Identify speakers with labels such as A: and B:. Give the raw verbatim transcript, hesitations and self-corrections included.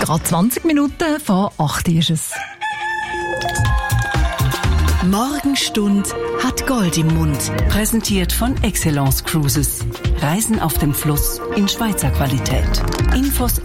A: Gerade zwanzig Minuten vor acht ist es.
B: Morgenstund hat Gold im Mund. Präsentiert von Excellence Cruises. Reisen auf dem Fluss in Schweizer Qualität. Infos